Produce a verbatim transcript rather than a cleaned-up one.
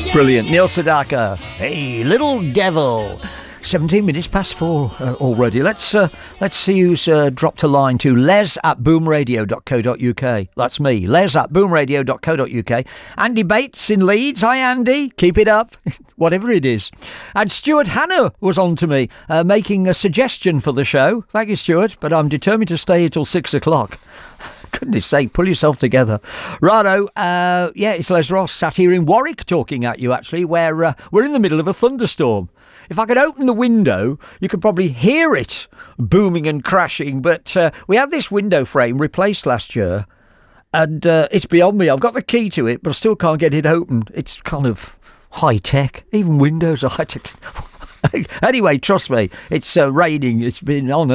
Brilliant. Neil Sedaka. Hey, little devil. seventeen minutes past four uh, already. Let's uh, let's see who's uh, dropped a line to les at boomradio dot co dot uk. That's me, les at boomradio dot co dot uk. Andy Bates in Leeds. Hi, Andy. Keep it up, whatever it is. And Stuart Hanna was on to me, uh, making a suggestion for the show. Thank you, Stuart, but I'm determined to stay until six o'clock. Goodness sake, pull yourself together. Righto, uh, yeah, it's Les Ross sat here in Warwick talking at you, actually, where uh, we're in the middle of a thunderstorm. If I could open the window, you could probably hear it booming and crashing, but uh, we had this window frame replaced last year, and uh, it's beyond me. I've got the key to it, but I still can't get it open. It's kind of high-tech. Even windows are high-tech. Anyway, trust me, it's uh, raining. It's been on